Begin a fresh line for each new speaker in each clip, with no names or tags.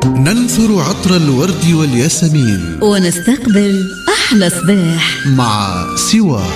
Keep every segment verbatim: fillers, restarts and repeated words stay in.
ننثر عطر الورد والياسمين
ونستقبل أحلى صباح
مع سوار.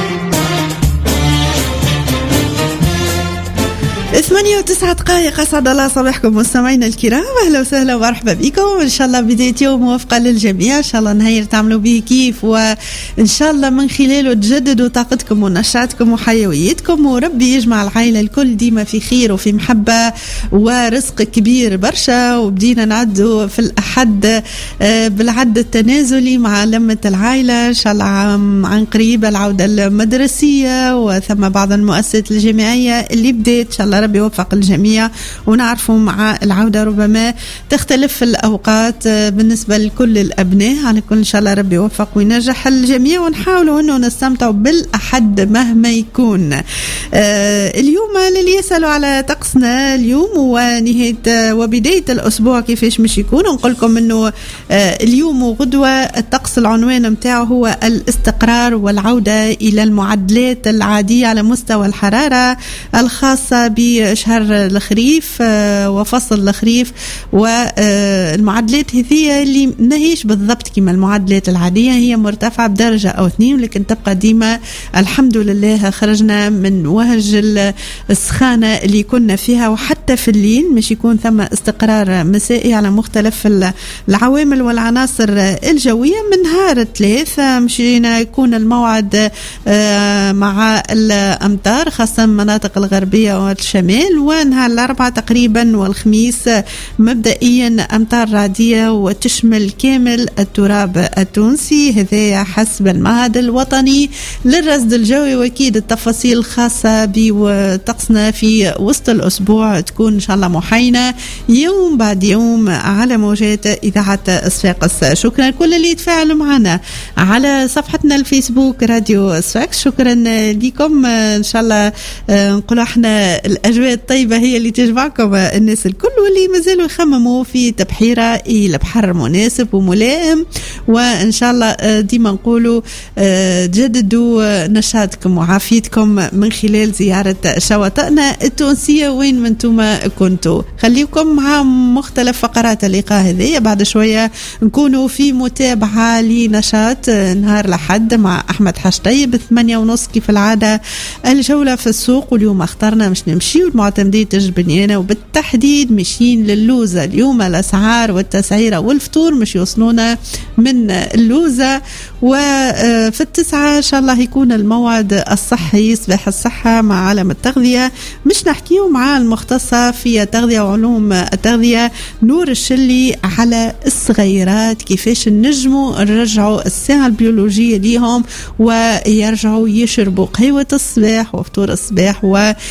ثمانية وتسعة دقائق. أسعد الله صباحكم مستمعينا الكرام، أهلا وسهلا ومرحبا بكم. إن شاء الله بداية يوم موفقة للجميع، إن شاء الله نهير تعملوا به كيف، وإن شاء الله من خلاله تجددوا طاقتكم ونشاطكم وحيويتكم، وربي يجمع العائلة الكل ديما في خير وفي محبة ورزق كبير برشا. وبدينا نعدوا في الأحد بالعد التنازلي مع لمة العائلة، إن شاء الله عن قريب العودة المدرسية، وثم بعض المؤسسات الجامعية اللي بدأت إن شاء الله ربي يوفق الجميع. ونعرفوا مع العودة ربما تختلف الأوقات بالنسبة لكل الأبناء، على كل إن شاء الله ربي يوفق وينجح الجميع، ونحاولوا أنه نستمتعوا بالأحد مهما يكون. آه اليوم للي يسألوا على طقسنا اليوم ونهاية وبداية الأسبوع كيفاش مش يكون، نقول لكم أنه آه اليوم وغدوة الطقس العنوان متاعه هو الاستقرار والعودة إلى المعدلات العادية على مستوى الحرارة الخاصة بشهر الخريف وفصل الخريف. والمعدلات هذه اللي نهيش بالضبط كما المعدلات العادية، هي مرتفعة بدرجة أو اثنين، ولكن تبقى ديما الحمد لله خرجنا من وهج السخانة اللي كنا فيها، وحتى في الليل مش يكون ثم استقرار مسائي على مختلف العوامل والعناصر الجوية. من نهار الثلاث مشينا يكون الموعد مع الأمطار خاصة مناطق الغربية والشمال، ونهار الأربعاء تقريبا والخميس مبدئيا أمطار رعدية وتشمل كامل التراب التونسي، هذا حسب المعهد الوطني للرصد الجوي. وأكيد التفاصيل الخاصة بطقسنا في وسط الأسبوع تكون إن شاء الله محينة يوم بعد يوم على موجات إذاعة صفاقس. شكرا لكل اللي يتفاعلوا معنا على صفحتنا الفيسبوك راديو صفاقس، شكرا لكم. إن شاء الله نقول احنا الأجواء الطيبة هي اللي تجمعكم الناس الكل، واللي مازالوا يخمموا في تبحيرة إلى بحر مناسب وملائم. وإن شاء الله ديما نقولوا تجددوا نشاطكم وعافيتكم من خلال زيارة شواطئنا التونسية وين من انتم كنتوا. خليكم مع مختلف فقرات اللقاء هذه، بعد شوية نكونوا في متابعة لنشاط نهار الأحد مع أحمد حشطيب ثمانية ونص كيف العادة الجولة في السوق. واليوم اخترنا مش نمشي والمعتمدين تجبنينا، وبالتحديد مشين للوزة. اليوم الأسعار والتسعيرة والفطور مش يوصلونا من اللوزة. وفي التسعة إن شاء الله يكون الموعد الصحي صباح الصحة مع عالم التغذية، مش نحكيه مع المختصة في التغذية وعلوم التغذية نور الشلي على الصغيرات، كيفاش نجموا نرجعوا الساعة البيولوجية ليهم ويرجعوا يشربوا قهوة الصباح وفطور الصباح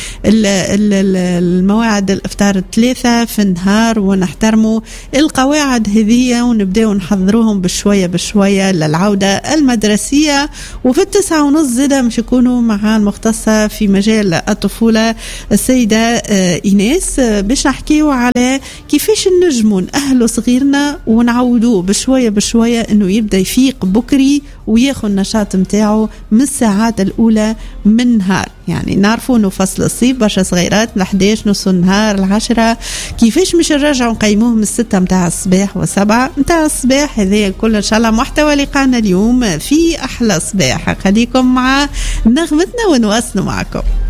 والمواعيد الافطار الثلاثة في النهار، ونحترموا القواعد هذه ونبدأ نحضروهم بشوية بشوية للعودة المدرسية. وفي التسعة ونص زيادة مش يكونوا مع المختصة في مجال الطفولة السيدة إيناس باش نحكيوا على كيفاش نجموا نأهلوا صغيرنا ونعودوه بشوية بشوية انه يبدأ يفيق بكري وياخذ النشاط متاعه من الساعات الأولى من نهار. يعني نعرفوا انه فصل الصيف برشا صغيرات من إحدى عشر نص النهار العشرة، كيفاش مش نرجعوا نقيموه من الستة متاع الصباح وسبعة متاع الصباح. هذا كل ان شاء الله محتوى لقانا اليوم في أحلى صباح. خليكم مع نغمتنا ونواصلوا معكم.